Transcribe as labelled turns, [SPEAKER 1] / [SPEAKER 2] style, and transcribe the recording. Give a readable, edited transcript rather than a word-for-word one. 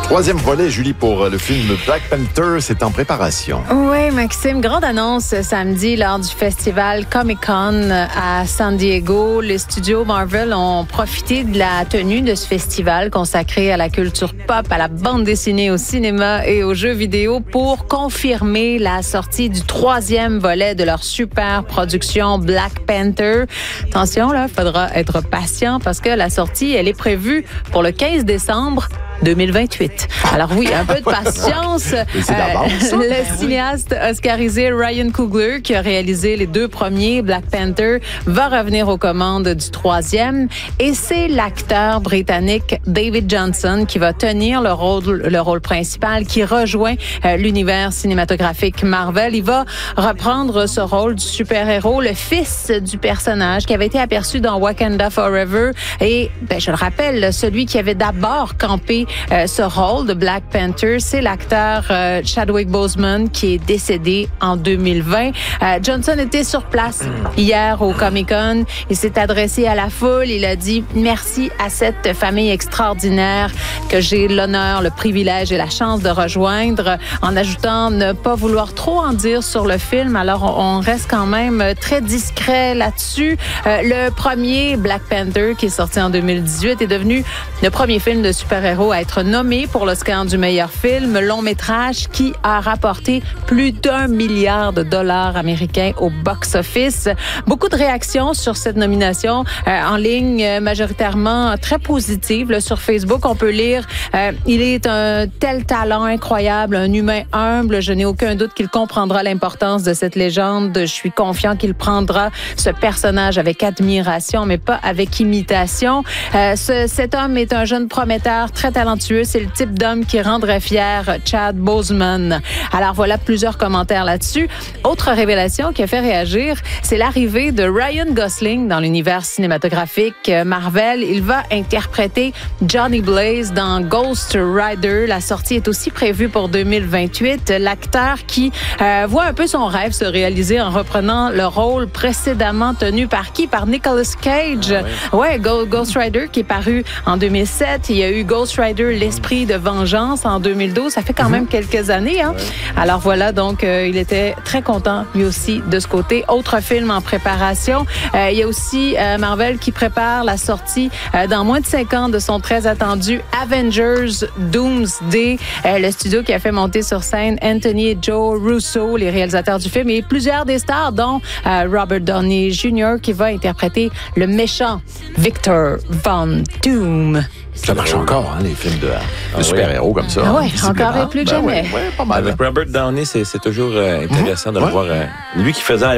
[SPEAKER 1] Troisième volet, Julie, pour le film Black Panther, c'est en préparation.
[SPEAKER 2] Oui, Maxime, grande annonce samedi lors du festival Comic-Con à San Diego. Les studios Marvel ont profité de la tenue de ce festival consacré à la culture pop, à la bande dessinée, au cinéma et aux jeux vidéo pour confirmer la sortie du troisième volet de leur super production Black Panther. Attention, là, il faudra être patient parce que la sortie, elle est prévue pour le 15 décembre 2028. Alors oui, un peu de patience. Le cinéaste oscarisé Ryan Coogler, qui a réalisé les deux premiers, Black Panther, va revenir aux commandes du troisième. Et c'est l'acteur britannique David Johnson qui va tenir le rôle principal, qui rejoint l'univers cinématographique Marvel. Il va reprendre ce rôle du super-héros, le fils du personnage qui avait été aperçu dans Wakanda Forever. Et je le rappelle, celui qui avait d'abord campé ce rôle de Black Panther, c'est l'acteur Chadwick Boseman qui est décédé en 2020. Johnson était sur place hier au Comic-Con. Il s'est adressé à la foule. Il a dit merci à cette famille extraordinaire que j'ai l'honneur, le privilège et la chance de rejoindre, en ajoutant ne pas vouloir trop en dire sur le film. Alors, on reste quand même très discret là-dessus. Le premier Black Panther, qui est sorti en 2018, est devenu le premier film de super-héros à être nommé pour l'Oscar du meilleur film, long métrage qui a rapporté plus d'1 milliard de dollars américains au box-office. Beaucoup de réactions sur cette nomination en ligne, majoritairement très positives. Là, sur Facebook, on peut lire il est un tel talent incroyable, un humain humble. Je n'ai aucun doute qu'il comprendra l'importance de cette légende. Je suis confiant qu'il prendra ce personnage avec admiration, mais pas avec imitation. Cet homme est un jeune prometteur très talentueux. C'est le type d'homme qui rendrait fier Chad Boseman. Alors voilà plusieurs commentaires là-dessus. Autre révélation qui a fait réagir, c'est l'arrivée de Ryan Gosling dans l'univers cinématographique Marvel. Il va interpréter Johnny Blaze dans Ghost Rider. La sortie est aussi prévue pour 2028. L'acteur qui voit un peu son rêve se réaliser en reprenant le rôle précédemment tenu par qui? Par Nicolas Cage. Ouais, Ghost Rider qui est paru en 2007. Il y a eu Ghost Rider, l'esprit de vengeance en 2012. Ça fait quand même quelques années. Hein? Alors voilà, donc il était très content lui aussi de ce côté. Autre film en préparation. Il y a aussi Marvel qui prépare la sortie dans moins de 5 ans de son très attendu Avengers Doomsday. Le studio qui a fait monter sur scène Anthony et Joe Russo, les réalisateurs du film, et plusieurs des stars, dont Robert Downey Jr. qui va interpréter le méchant Victor Von Doom.
[SPEAKER 1] Ça marche encore, hein, les films de super-héros comme ça.
[SPEAKER 2] Oui, encore et plus que jamais.
[SPEAKER 1] Pas mal.
[SPEAKER 3] Avec Robert Downey, c'est toujours intéressant de le voir. Lui qui faisait